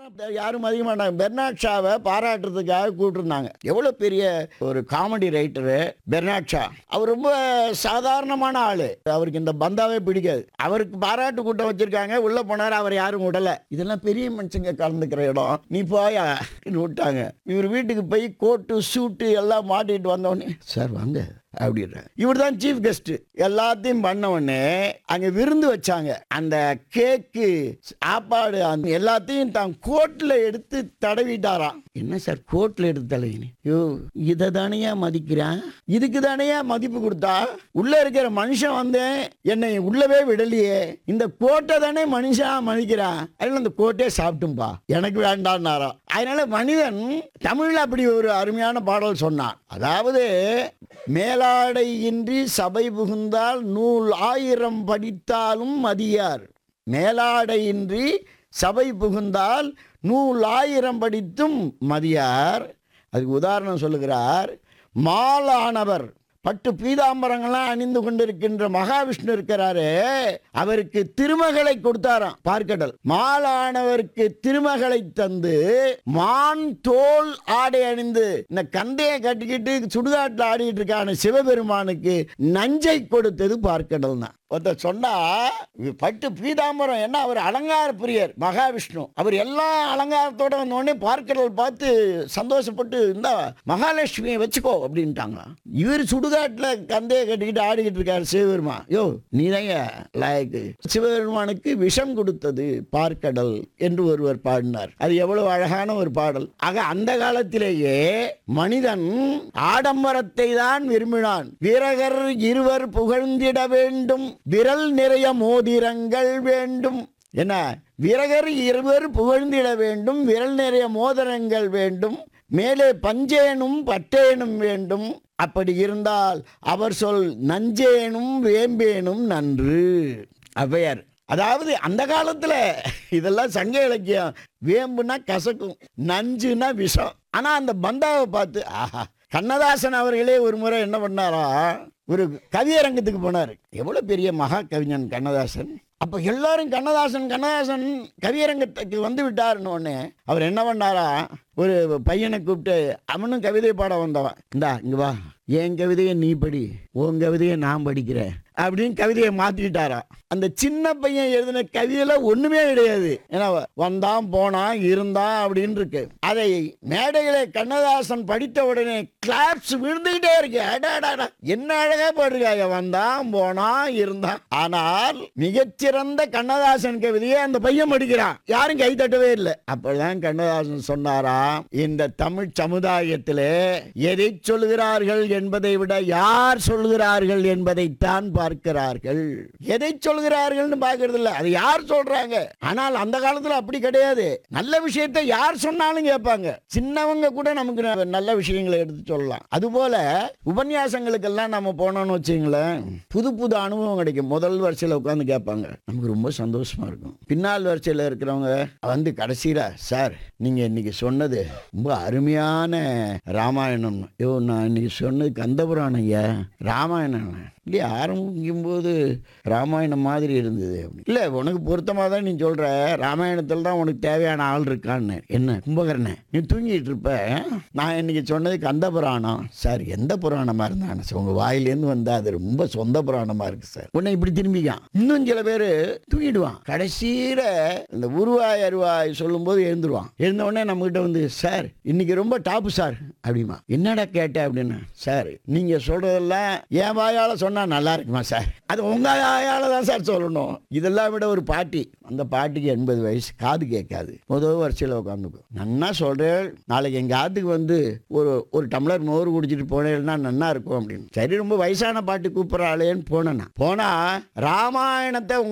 யாரும் மதிக்க மாட்டாங்க. பெர்னாட் ஷாவை பாராட்டுறதுக்காக கூப்பிட்டுருந்தாங்க. எவ்வளோ பெரிய ஒரு காமெடி ரைட்டரு பெர்னாட் ஷா. அவர் ரொம்ப சாதாரணமான ஆளு. அவருக்கு இந்த பந்தாவே பிடிக்காது. அவருக்கு பாராட்டு கூட்டம் வச்சிருக்காங்க. உள்ள போனார், அவர் யாரும் விடல. இதெல்லாம் பெரிய மனுஷங்க கலந்துக்கிற இடம், நீ போயா விட்டாங்க. இவர் வீட்டுக்கு போய் கோட்டு சூட்டு எல்லாம் மாட்டிட்டு வந்தோடனே, சார் வாங்க அப்படின்ற. இவர் தான் சீஃப் கெஸ்ட். எல்லாத்தையும் பண்ண உடனே அங்க விருந்து வச்சாங்க. அந்த கேக்கு சாப்பாடு எல்லாத்தையும் தான் கோட்ல எடுத்து தடவிட்டாராம். என்ன சார் கோட்ல எடுத்து தடவினு? யோ, இதை தானையா மதிக்கிறான், இதுக்கு தானையா மதிப்பு கொடுத்தா? உள்ள இருக்கிற மனுஷன் வந்து என்னை உள்ளவே விடலையே, இந்த கோட்டை தானே மனுஷன் மதிக்கிறான், அதனால அந்த கோட்டே சாப்பிட்டும்பா, எனக்கு வேண்டான்னாரா. அதனால மனிதன் தமிழ்ல அப்படி ஒரு அருமையான பாடல் சொன்னான். அதாவது, மேலாடை இன்றி சபை புகுந்தால் நூல் 1000 படித்தாலும் மதியார். மேலாடை இன்றி சபை புகுந்தால் நூல் 1000 படித்தும் மதியார். அதுக்கு உதாரணம் சொல்லுகிறார். மாலானவர் பட்டு பீதாம்பரங்கள்லாம் அணிந்து கொண்டிருக்கின்ற மகாவிஷ்ணு இருக்கிறாரு, அவருக்கு திருமகளை கொடுத்தாராம் பார்க்கடல். மாலானவருக்கு திருமகளை தந்து மான் தோல் ஆடை அணிந்து இந்த கந்தையை கட்டிக்கிட்டு சுடுகாட்டில் ஆடிட்டு இருக்கான சிவபெருமானுக்கு நஞ்சை கொடுத்தது பார்க்கடல் தான். ஒருத்தர் சொன்னா, பட்டு பீதாம்பரம் என்ன, அவர் அலங்கார பிரியர் மகாவிஷ்ணு. அவர் எல்லா அலங்காரத்தோட வந்தோடனே பார்க்கடல் பார்த்து சந்தோஷப்பட்டு, இந்த மகாலட்சுமியை வச்சுக்கோ அப்படின்ட்டாங்க. இவர் சுடுகாட்டில் கந்தையை கட்டிக்கிட்டு ஆடிக்கிட்டு இருக்காரு சிவபெருமான். யோ, நீங்க லாயக்கு. சிவபெருமானுக்கு விஷம் கொடுத்தது பார்க்கடல் என்று ஒருவர் பாடினார். அது எவ்வளவு அழகான ஒரு பாடல். ஆக அந்த காலத்திலேயே மனிதன் ஆடம்பரத்தை தான் விரும்பினான். வீரகர் இருவர் புகழ்ந்திட வேண்டும், விரல் நிறைய மோதிரங்கள் வேண்டும். என்ன, வீரகர் இருவர் புகழ்ந்திட வேண்டும், விரல் நிறைய மோதிரங்கள் வேண்டும், மேலே பஞ்சேனும் பட்டேனும் வேண்டும். அப்படி இருந்தால் அவர் சொல் நஞ்சேனும் வேம்பேனும் நன்று. ஔவையார். அதாவது அந்த காலத்துல இதெல்லாம் சங்க இலக்கியம். வேம்புனா கசக்கும், நஞ்சுனா விஷம். ஆனா அந்த பந்தாவை பார்த்து, ஆஹா. கண்ணதாசன் அவர்களே ஒரு முறை என்ன பண்ணாரா, ஒரு கவியரங்கத்துக்கு போனார். எவ்வளவு பெரிய மகா கவிஞன் கண்ணதாசன். அப்ப எல்லாரும் கண்ணதாசன் கவியரங்கத்துக்கு வந்து விட்டாருன்னு உடனே அவர் என்ன பண்ணாரா, ஒரு பையனை கூப்பிட்டு, அவனும் கவிதை பாட வந்தவன், இந்தா இங்க வா, என் கவிதையை நீ படி, உன் கவிதையை நான் படிக்கிறேன் அப்படின்னு கவிதையை மாத்திக்கிட்டாரா. அந்த சின்ன பையன் எழுதின கவிதையில ஒண்ணுமே கிடையாது. ஏன்னா வந்தான் போனான் இருந்தான் அப்படின்னு இருக்கு. அதை மேடையில கண்ணதாசன் படித்த உடனே கிளாப்ஸ் விழுந்துகிட்டே இருக்கு. என்ன அழகா பாடுறாங்க, வந்தான் போனான் இருந்தான். ஆனால் மிகச்சிறந்த கண்ணதாசன் கவிதையை அந்த பையன் படிக்கிறான், யாரும் கை தட்டவே இல்லை. அப்பதான் கண்ணதாசன் சொன்னாரா, இந்த தமிழ் சமுதாயத்திலே எதை சொல்கிறார்கள் என்பதை விட யார் சொல்கிறார்கள் என்பதைத்தான் பார்க்கிறார்கள். எதை சொல்கிறார்கள் பார்க்கறது இல்ல, அது யார் சொல்றாங்க. ஆனால் அந்த காலத்துல அப்படி கிடையாது. நல்ல விஷயத்தை யார் சொன்னாலும் கேட்பாங்க. சின்னவங்க கூட நமக்கு நல்ல விஷயங்களை எடுத்து சொல்லலாம். அதுபோல உபன்யாசங்களுக்கெல்லாம் நம்ம போனோம்னு வச்சுங்களேன், புது புது அனுபவம் கிடைக்கும். முதல் வரிசையில் உட்காந்து கேட்பாங்க, நமக்கு ரொம்ப சந்தோஷமா இருக்கும். பின்னால் வரிசையில் இருக்கிறவங்க வந்து கடைசியில, சார் நீங்க இன்னைக்கு சொன்னது ரொம்ப அருமையான ராமாயணம். யோ, நான் இன்னைக்கு சொன்னது கந்தபுராணம் ஐயா, ராமாயணம் இல்லையா, ஆரம்பிக்கும் போது ராமாயணம் மாதிரி இருந்தது. இல்லை, உனக்கு பொருத்தமாக தான் நீ சொல்ற, ராமாயணத்தில் தான் உனக்கு தேவையான ஆள் இருக்கான்னு. என்ன கும்பகர்ண, நீ தூங்கிட்டு இருப்ப, நான் இன்னைக்கு சொன்னது கந்த புராணம். சார் எந்த புராணமாக இருந்தானே சார், உங்கள் வாயிலேருந்து வந்தா அது ரொம்ப சொந்த புராணமாக இருக்கு சார். உன்னை இப்படி திரும்பிக்கான். இன்னும் சில பேர் தூங்கிடுவான். கடைசியில் இந்த உருவாய் அருவாய் சொல்லும் போது எழுந்துருவான். எழுந்த உடனே நம்மகிட்ட வந்து, சார் இன்னைக்கு ரொம்ப டாப்பு சார் அப்படிமா. என்னடா கேட்ட அப்படின்னா, சார் நீங்க சொல்றதெல்லாம் என் வாயால சொன்ன நல்லா இருக்குமா சார், அது உங்க வாயால தான் சார் சொல்லணும். இதெல்லாம் விட ஒரு பாட்டி, அந்த பாட்டிக்கு 80 வயசு, காது கேட்காது. முதல் வரிசையில் உட்காந்துக்கும். நன்னா சொல்றேன், நாளைக்கு எங்க ஆத்துக்கு வந்து ஒரு டம்ளர் மோர் குடிச்சிட்டு போனேன்னா நன்னா இருக்கும் அப்படின்னு. சரி, ரொம்ப வயசான பாட்டி கூப்பிட்றாளேன்னு போனா ராமாயணத்தை